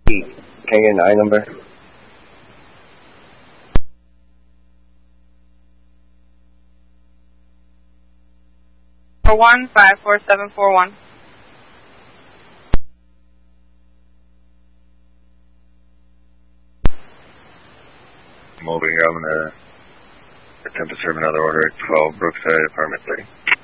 Can I get an I number? 54741. I'm over here. I'm going to attempt to serve another order at 12 Brookside, apartment 30.